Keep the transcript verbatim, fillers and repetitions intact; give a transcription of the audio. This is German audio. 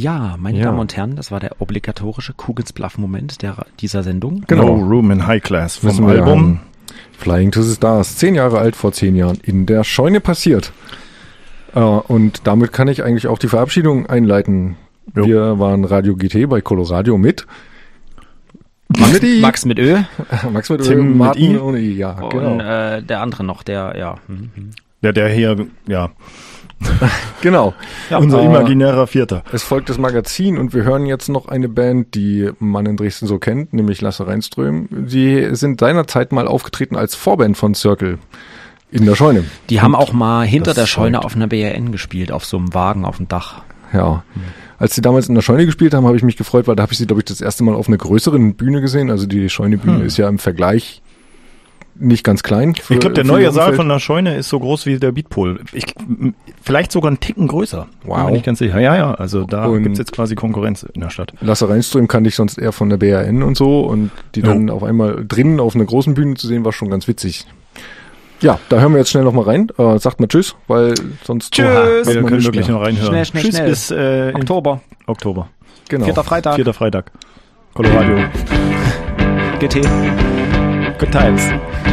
Ja, meine Ja. Damen und Herren, das war der obligatorische Kugelsbluff-Moment der, dieser Sendung. Genau. No Room in High Class vom Wissen wir Album. haben. Flying to the Stars, zehn Jahre alt, vor zehn Jahren, in der Scheune passiert. Äh, und damit kann ich eigentlich auch die Verabschiedung einleiten. Jo. Wir waren Radio G T bei Coloradio mit Max, Max mit Ö Max mit Tim Ö, mit Martin I. ohne I, ja, und genau. äh, der andere noch, der, ja. Mhm. Der, der hier, ja, genau. Ja, unser äh, imaginärer Vierter. Es folgt das Magazin und wir hören jetzt noch eine Band, die man in Dresden so kennt, nämlich Lasse Reinström. Die sind seinerzeit mal aufgetreten als Vorband von Circle in der Scheune. Die haben auch mal hinter das der Scheune folgt. auf einer B R N gespielt, auf so einem Wagen auf dem Dach. Ja. Als sie damals in der Scheune gespielt haben, habe ich mich gefreut, weil da habe ich sie, glaube ich, das erste Mal auf einer größeren Bühne gesehen. Also die Scheune-Bühne Hm. ist ja im Vergleich nicht ganz klein. für- Ich glaube, der für neue ihr Saal Umfeld. von der Scheune ist so groß wie der Beatpool. Ich, m- vielleicht sogar einen Ticken größer. Wow. Bin mir nicht ganz sicher. Ja, ja, also da Und- gibt's jetzt quasi Konkurrenz in der Stadt. Lasse Reinström kannte ich sonst eher von der B R N und so und die Jo. dann auf einmal drinnen auf einer großen Bühne zu sehen, war schon ganz witzig. Ja, da hören wir jetzt schnell nochmal rein. Äh, sagt mal Tschüss, weil sonst Tschüss. hört Wir man können nicht wirklich mehr. noch reinhören. Schnell, schnell, Tschüss schnell. bis äh, in Oktober, Oktober. Genau. vierter Freitag, Vierter Freitag. Colorado. G T. Good times.